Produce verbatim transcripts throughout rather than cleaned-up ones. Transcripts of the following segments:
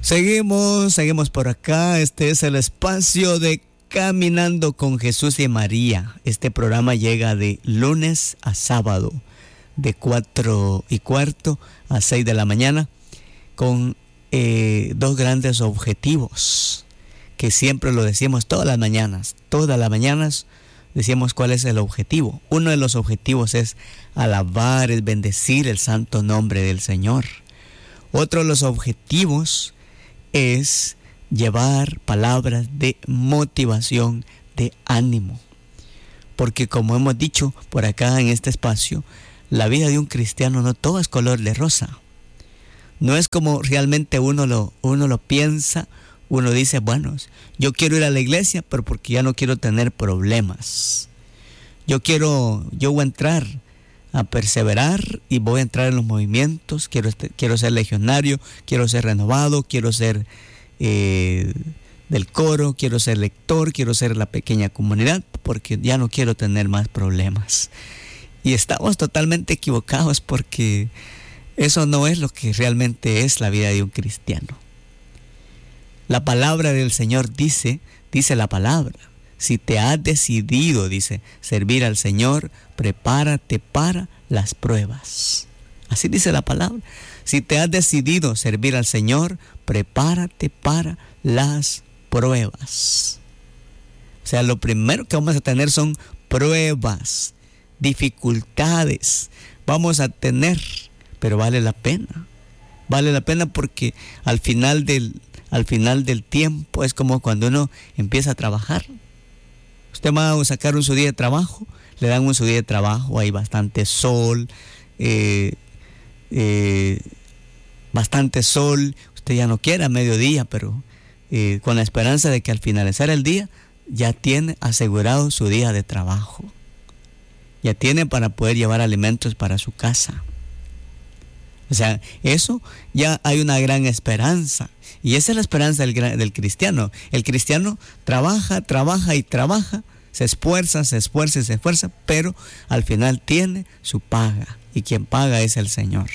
Seguimos, seguimos por acá. Este es el espacio de Caminando con Jesús y María. Este programa llega de lunes a sábado, de cuatro y cuarto a seis de la mañana, con eh, dos grandes objetivos, que siempre lo decimos todas las mañanas. Todas las mañanas decimos cuál es el objetivo. Uno de los objetivos es alabar, es bendecir el santo nombre del Señor. Otro de los objetivos es llevar palabras de motivación, de ánimo. Porque como hemos dicho por acá en este espacio, la vida de un cristiano no todo es color de rosa. No es como realmente uno lo, uno lo piensa. Uno dice, bueno, yo quiero ir a la iglesia, pero porque ya no quiero tener problemas. Yo quiero, yo voy a entrar a perseverar y voy a entrar en los movimientos, quiero, quiero ser legionario, quiero ser renovado, quiero ser eh, del coro, quiero ser lector, quiero ser la pequeña comunidad, porque ya no quiero tener más problemas. Y estamos totalmente equivocados, porque eso no es lo que realmente es la vida de un cristiano. La palabra del Señor dice, dice la palabra, si te has decidido, dice, servir al Señor, prepárate para las pruebas. Así dice la palabra. Si te has decidido servir al Señor, prepárate para las pruebas. O sea, lo primero que vamos a tener son pruebas, dificultades. Vamos a tener, pero vale la pena. Vale la pena porque al final del, al final del tiempo es como cuando uno empieza a trabajar. Usted va a sacar un su día de trabajo, le dan un su día de trabajo, hay bastante sol, eh, eh, bastante sol, usted ya no quiere a mediodía, pero eh, con la esperanza de que al finalizar el día ya tiene asegurado su día de trabajo, ya tiene para poder llevar alimentos para su casa. O sea, eso ya hay una gran esperanza. Y esa es la esperanza del, del cristiano. El cristiano trabaja, trabaja y trabaja, se esfuerza, se esfuerza y se esfuerza, pero al final tiene su paga. Y quien paga es el Señor.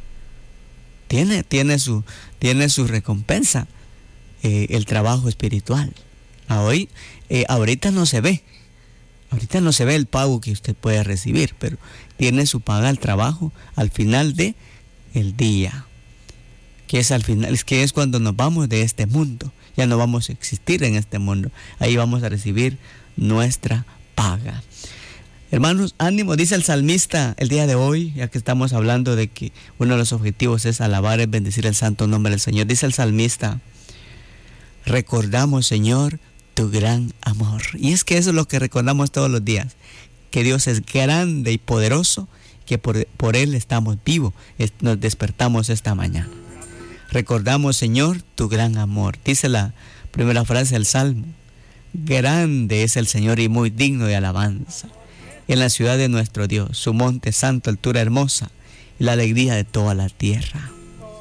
Tiene, tiene, su, tiene su recompensa, eh, el trabajo espiritual. Hoy, eh, ahorita no se ve. Ahorita no se ve el pago que usted puede recibir, pero tiene su paga al trabajo al final de el día, que es al final, es que es cuando nos vamos de este mundo, ya no vamos a existir en este mundo, ahí vamos a recibir nuestra paga. Hermanos, ánimo, dice el salmista el día de hoy, ya que estamos hablando de que uno de los objetivos es alabar, es bendecir el santo nombre del Señor. Dice el salmista, recordamos, Señor, tu gran amor. Y es que eso es lo que recordamos todos los días, que Dios es grande y poderoso, que por, por Él estamos vivos, es, nos despertamos esta mañana. Recordamos, Señor, tu gran amor. Dice la primera frase del Salmo, grande es el Señor y muy digno de alabanza. En la ciudad de nuestro Dios, su monte santo, altura hermosa, y la alegría de toda la tierra.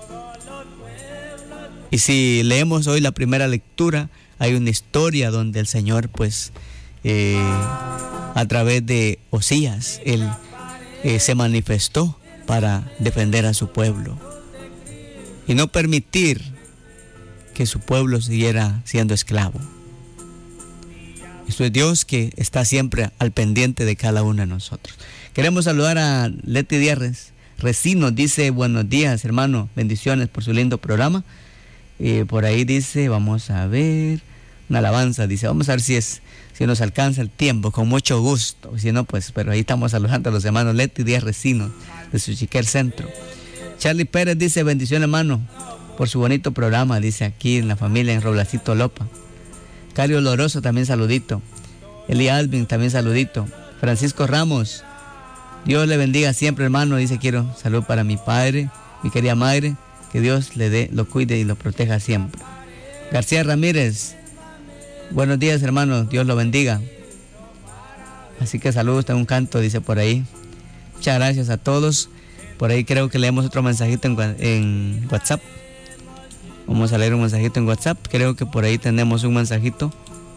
Y si leemos hoy la primera lectura, hay una historia donde el Señor, pues, eh, a través de Osías, Él Eh, se manifestó para defender a su pueblo y no permitir que su pueblo siguiera siendo esclavo. Esto es Dios que está siempre al pendiente de cada uno de nosotros. Queremos saludar a Leti Díaz Recino, dice buenos días, hermano, bendiciones por su lindo programa. Eh, por ahí dice, vamos a ver, una alabanza, dice, vamos a ver si es si nos alcanza el tiempo, con mucho gusto. Si no, pues, pero ahí estamos saludando a los hermanos Leti Díaz Recino, de su Chiquer Centro. Charlie Pérez dice, bendición, hermano, por su bonito programa, dice aquí en la familia en Roblacito Lopa. Cario Loroso, también saludito. Eli Alvin, también saludito. Francisco Ramos, Dios le bendiga siempre, hermano, dice, quiero salud para mi padre, mi querida madre, que Dios le dé, lo cuide y lo proteja siempre. García Ramírez, buenos días, hermano, Dios lo bendiga. Así que saludos, tengo un canto, dice por ahí. Muchas gracias a todos. Por ahí creo que leemos otro mensajito en, en WhatsApp. Vamos a leer un mensajito en WhatsApp. Creo que por ahí tenemos un mensajito.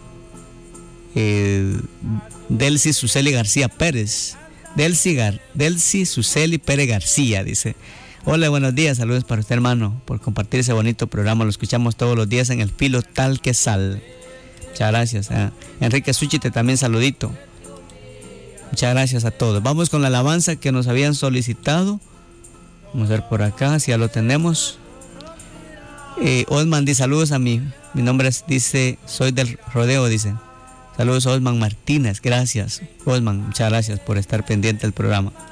Eh, Delcy Suseli García Pérez. Delcy, Gar, Delcy Suseli Pérez García, dice. Hola, buenos días, saludos para usted, hermano, por compartir ese bonito programa. Lo escuchamos todos los días en el filo tal que sal. Muchas gracias. ¿eh? Enrique Suchite también saludito. Muchas gracias a todos. Vamos con la alabanza que nos habían solicitado. Vamos a ver por acá si ya lo tenemos. Eh, Osman dice saludos a mí. Mi nombre es, dice, soy del rodeo, dice. Saludos a Osman Martínez, gracias. Osman, muchas gracias por estar pendiente del programa.